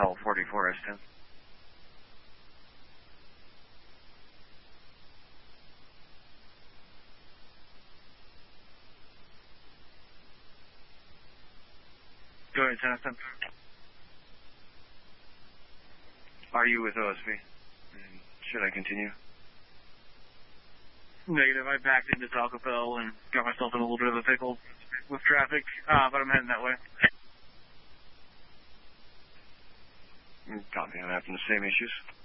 Hotel 44 S10. Go ahead, 10 S10. Are you with OSP? And should I continue? Negative. I backed into Taco Bell and got myself in a little bit of a pickle with traffic, but I'm heading that way. Copy. I'm having the same issues.